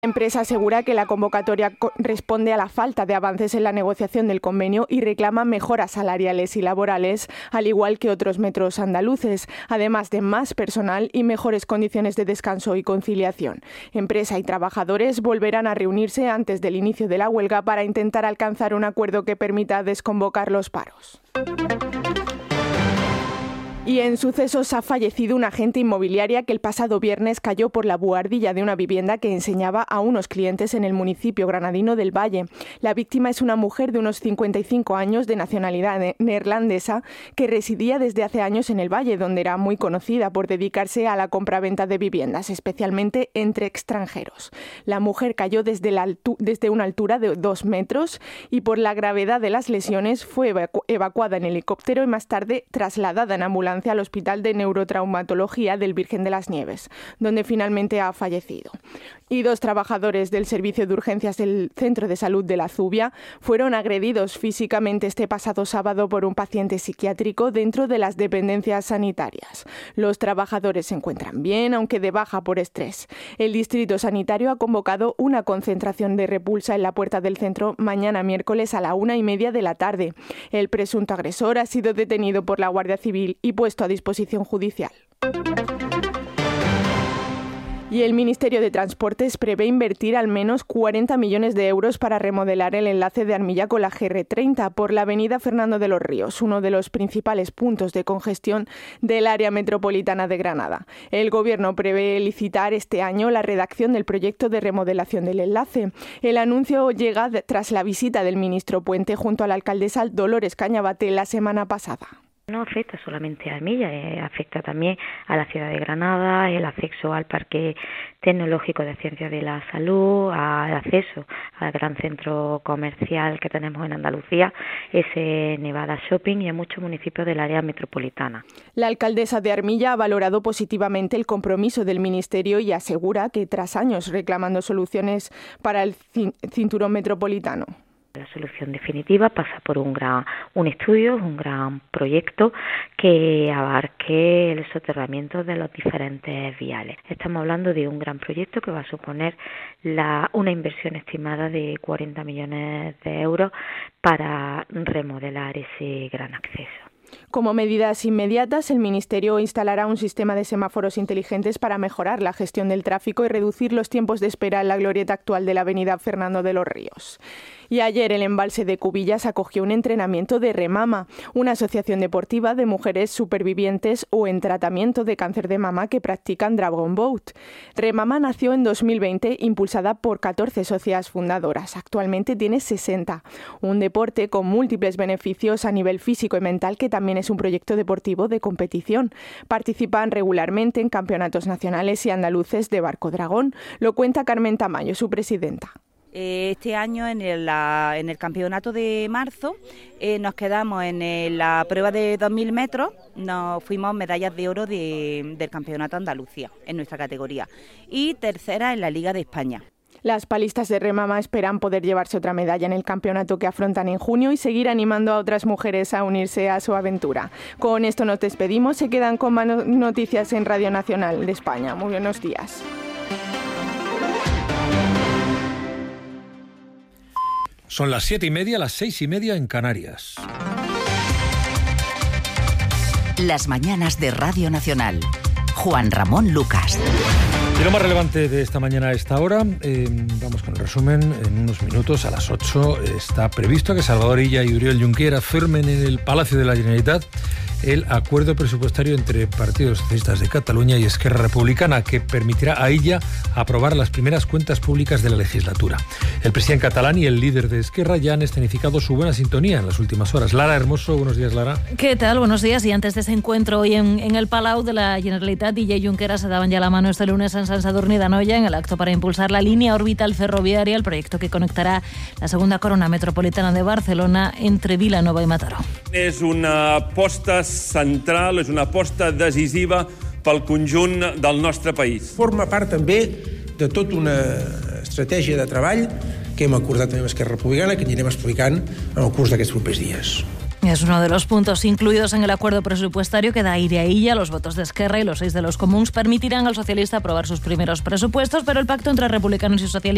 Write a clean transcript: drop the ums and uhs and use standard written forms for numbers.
La empresa asegura que la convocatoria responde a la falta de avances en la negociación del convenio y reclama mejoras salariales y laborales, al igual que otros metros andaluces, además de más personal y mejores condiciones de descanso y conciliación. Empresa y trabajadores volverán a reunirse antes del inicio de la huelga para intentar alcanzar un acuerdo que permita desconvocar los paros. Y en sucesos ha fallecido una agente inmobiliaria que el pasado viernes cayó por la buhardilla de una vivienda que enseñaba a unos clientes en el municipio granadino del Valle. La víctima es una mujer de unos 55 años de nacionalidad neerlandesa que residía desde hace años en el Valle, donde era muy conocida por dedicarse a la compraventa de viviendas, especialmente entre extranjeros. La mujer cayó desde una altura de 2 metros y por la gravedad de las lesiones fue evacuada en helicóptero y más tarde trasladada en ambulancia al Hospital de Neurotraumatología del Virgen de las Nieves, donde finalmente ha fallecido. Y 2 trabajadores del servicio de urgencias del Centro de Salud de la Zubia fueron agredidos físicamente este pasado sábado por un paciente psiquiátrico dentro de las dependencias sanitarias. Los trabajadores se encuentran bien, aunque de baja por estrés. El Distrito Sanitario ha convocado una concentración de repulsa en la puerta del centro mañana miércoles a la 1:30 de la tarde. El presunto agresor ha sido detenido por la Guardia Civil y puesto a disposición judicial. Y el Ministerio de Transportes prevé invertir al menos 40 millones de euros para remodelar el enlace de Armilla con la GR30 por la avenida Fernando de los Ríos, uno de los principales puntos de congestión del área metropolitana de Granada. El Gobierno prevé licitar este año la redacción del proyecto de remodelación del enlace. El anuncio llega tras la visita del ministro Puente junto a la alcaldesa Dolores Cañabate la semana pasada. No afecta solamente a Armilla, afecta también a la ciudad de Granada, el acceso al Parque Tecnológico de Ciencias de la Salud, al acceso al gran centro comercial que tenemos en Andalucía, ese Nevada Shopping y a muchos municipios del área metropolitana. La alcaldesa de Armilla ha valorado positivamente el compromiso del Ministerio y asegura que tras años reclamando soluciones para el cinturón metropolitano. La solución definitiva pasa por un estudio, un gran proyecto que abarque el soterramiento de los diferentes viales. Estamos hablando de un gran proyecto que va a suponer una inversión estimada de 40 millones de euros para remodelar ese gran acceso. Como medidas inmediatas, el Ministerio instalará un sistema de semáforos inteligentes para mejorar la gestión del tráfico y reducir los tiempos de espera en la glorieta actual de la avenida Fernando de los Ríos. Y ayer el embalse de Cubillas acogió un entrenamiento de Remama, una asociación deportiva de mujeres supervivientes o en tratamiento de cáncer de mama que practican Dragon Boat. Remama nació en 2020 impulsada por 14 socias fundadoras. Actualmente tiene 60. Un deporte con múltiples beneficios a nivel físico y mental que también es un proyecto deportivo de competición. Participan regularmente en campeonatos nacionales y andaluces de barco dragón. Lo cuenta Carmen Tamayo, su presidenta. Este año en el campeonato de marzo nos quedamos en la prueba de 2.000 metros, nos fuimos medallas de oro del campeonato Andalucía en nuestra categoría y tercera en la Liga de España. Las palistas de Remama esperan poder llevarse otra medalla en el campeonato que afrontan en junio y seguir animando a otras mujeres a unirse a su aventura. Con esto nos despedimos, se quedan con más noticias en Radio Nacional de España. Muy buenos días. Son las 7:30, las 6:30 en Canarias. Las mañanas de Radio Nacional. Juan Ramón Lucas. Y lo más relevante de esta mañana a esta hora, vamos con el resumen. En unos minutos, a las 8, está previsto que Salvador Illa y Oriol Junqueras firmen en el Palacio de la Generalitat el acuerdo presupuestario entre Partidos Socialistas de Cataluña y Esquerra Republicana, que permitirá a Illa aprobar las primeras cuentas públicas de la legislatura. El presidente catalán y el líder de Esquerra ya han escenificado su buena sintonía en las últimas horas. Lara Hermoso, buenos días, Lara. ¿Qué tal? Buenos días. Y antes de ese encuentro hoy en el Palau de la Generalitat, Illa y Junqueras se daban ya la mano este lunes en Sant Sadurní d'Anoia en el acto para impulsar la línea orbital ferroviaria, el proyecto que conectará la segunda corona metropolitana de Barcelona entre Vilanova i Mataró. És una aposta central, és una aposta decisiva pel conjunt del nostre país. Forma part també de tota una estratègia de treball que hem acordat també amb Esquerra Republicana, que anirem explicant en el curs d'aquests propers dies. Es uno de los puntos incluidos en el acuerdo presupuestario que da aire a Illa. Los votos de Esquerra y los 6 de los comuns permitirán al socialista aprobar sus primeros presupuestos, pero el pacto entre republicanos y socialistas